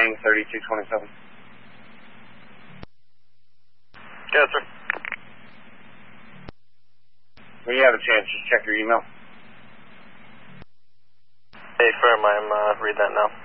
Lang 3227. Yes, sir. When you have a chance, just check your email. Hey, firm, I'm reading that now.